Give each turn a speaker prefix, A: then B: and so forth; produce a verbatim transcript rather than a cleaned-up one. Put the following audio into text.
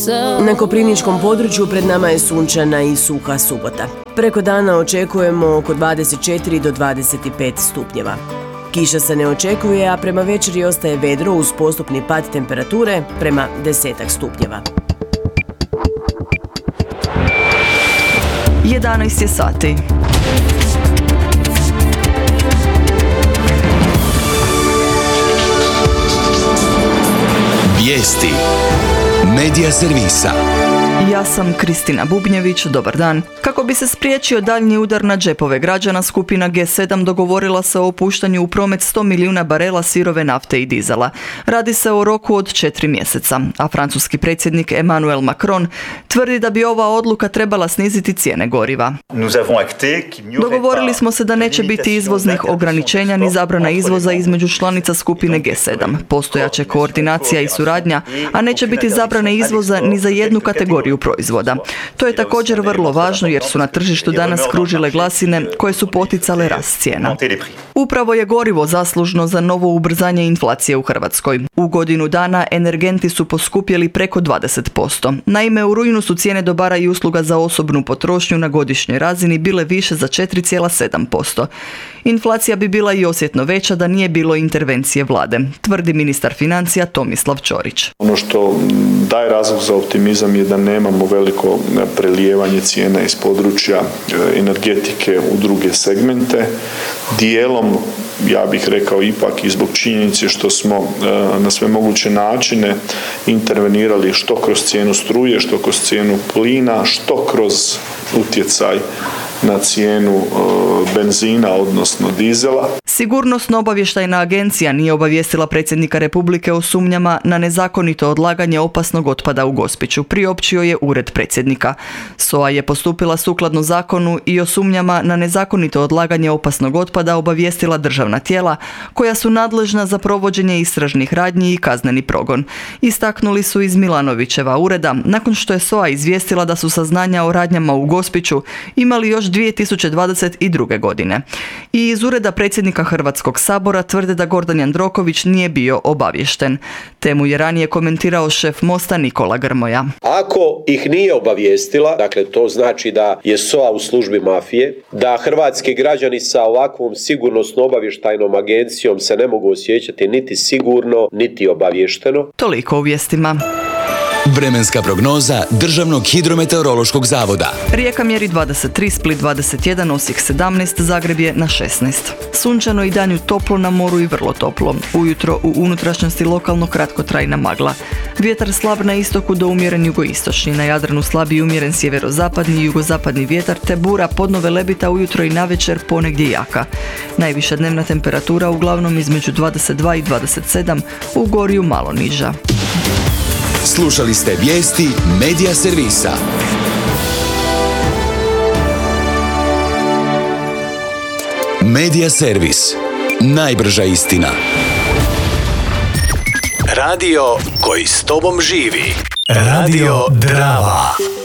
A: Na koprivničkom području pred nama je sunčana i suha subota. Preko dana očekujemo oko dvadeset četiri do dvadeset pet stupnjeva. Kiša se ne očekuje, a prema večeri ostaje vedro uz postupni pad temperature prema desetak stupnjeva.
B: jedanaest je sati.
C: Vijesti Medija servisa.
B: Ja sam Kristina Bubnjević, dobar dan. Kako bi se spriječio daljnji udar na džepove građana, skupina G sedam dogovorila se o puštanju u promet sto milijuna barela sirove nafte i dizela. Radi se o roku od četiri mjeseca, a francuski predsjednik Emmanuel Macron tvrdi da bi ova odluka trebala sniziti cijene goriva. Dogovorili smo se da neće biti izvoznih ograničenja ni zabrana izvoza između članica skupine G sedam. Postojaće koordinacija i suradnja, a neće biti zabrane izvoza ni za jednu kategoriju proizvoda. To je također vrlo važno jer su na tržištu danas kružile glasine koje su poticale rast cijena. Upravo je gorivo zaslužno za novo ubrzanje inflacije u Hrvatskoj. U godinu dana energenti su poskupjeli preko dvadeset posto. Naime, u rujnu su cijene dobara i usluga za osobnu potrošnju na godišnjoj razini bile više za četiri zarez sedam posto. Inflacija bi bila i osjetno veća da nije bilo intervencije vlade, tvrdi ministar financija Tomislav Ćorić.
D: Ono što daje razlog za optimizam je da nemamo veliko prelijevanje cijena iz područja energetike u druge segmente. Dijelom, ja bih rekao ipak i zbog činjenice što smo na sve moguće načine intervenirali što kroz cijenu struje, što kroz cijenu plina, što kroz utjecaj na cijenu benzina, odnosno dizela.
B: Sigurnosno obavještajna agencija nije obavijestila predsjednika Republike o sumnjama na nezakonito odlaganje opasnog otpada u Gospiću, priopćio je ured predsjednika. S O A je postupila sukladno zakonu i o sumnjama na nezakonito odlaganje opasnog otpada obavijestila državna tijela koja su nadležna za provođenje istražnih radnji i kazneni progon. Istaknuli su iz Milanovićeva ureda, nakon što je S O A izvijestila da su saznanja o radnjama u Gospiću imali još dvije tisuće dvadeset druge. godine. I iz ureda predsjednika Hrvatskog sabora tvrde da Gordan Jandroković nije bio obaviješten. Temu je ranije komentirao šef Mosta Nikola Grmoja.
E: Ako ih nije obavijestila, dakle to znači da je S O A u službi mafije, da hrvatski građani sa ovakvom sigurnosno obavještajnom agencijom se ne mogu osjećati niti sigurno, niti obavješteno.
B: Toliko u vijestima.
C: Vremenska prognoza Državnog hidrometeorološkog zavoda.
B: Rijeka mjeri dvadeset tri, Split dvadeset jedan, Osijek sedamnaest, Zagreb je na šesnaest. Sunčano i danju toplo, na moru i vrlo toplo. Ujutro u unutrašnjosti lokalno kratkotrajna magla. Vjetar slab na istoku do umjeren jugoistočni, na Jadranu slabi i umjeren sjeverozapadni i jugozapadni vjetar te bura podno Velebita ujutro i navečer ponegdje jaka. Najviša dnevna temperatura uglavnom između dvadeset dva i dvadeset sedam, u Gorju malo niža.
C: Slušali ste vijesti Medija servisa. Medija servis. Najbrža istina. Radio koji s tobom živi. Radio Drava.